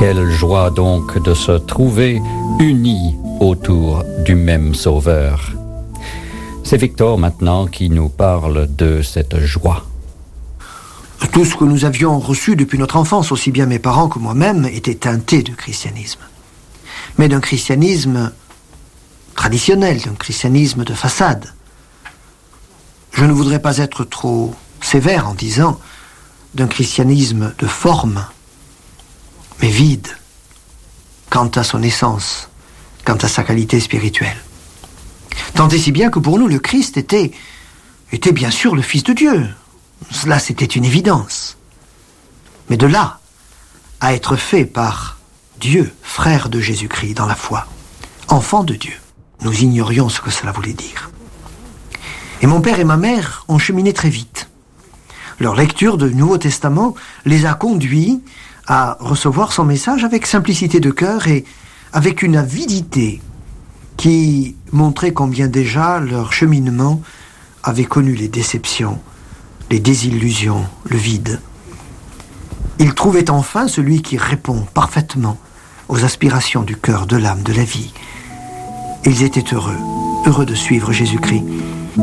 Quelle joie donc de se trouver unis autour du même Sauveur. C'est Victor maintenant qui nous parle de cette joie. Tout ce que nous avions reçu depuis notre enfance, aussi bien mes parents que moi-même, était teinté de christianisme. Mais d'un christianisme traditionnel, d'un christianisme de façade. Je ne voudrais pas être trop sévère en disant d'un christianisme de forme, mais vide quant à son essence, quant à sa qualité spirituelle. Tant et si bien que pour nous, le Christ était bien sûr le Fils de Dieu. Cela, c'était une évidence. Mais de là à être fait par Dieu, frère de Jésus-Christ dans la foi, enfant de Dieu, nous ignorions ce que cela voulait dire. Et mon père et ma mère ont cheminé très vite. Leur lecture du Nouveau Testament les a conduits à recevoir son message avec simplicité de cœur et avec une avidité qui montrait combien déjà leur cheminement avait connu les déceptions, les désillusions, le vide. Ils trouvaient enfin celui qui répond parfaitement aux aspirations du cœur, de l'âme, de la vie. Ils étaient heureux de suivre Jésus-Christ.